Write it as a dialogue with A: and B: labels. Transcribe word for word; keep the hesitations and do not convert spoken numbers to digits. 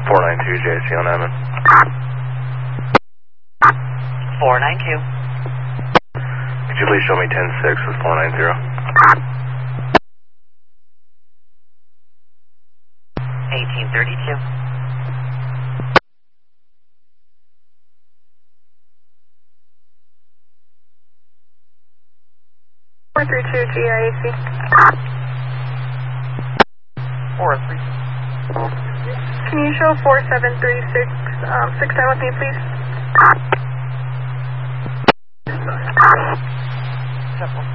A: four nine two J C on Admin.
B: four nine two.
A: Could you please show me ten six with four nine zero?
B: eighteen thirty-two.
C: four three two G I A C.
B: four three.
C: Can you show four seven three six, um, six time with me, please?
B: Several.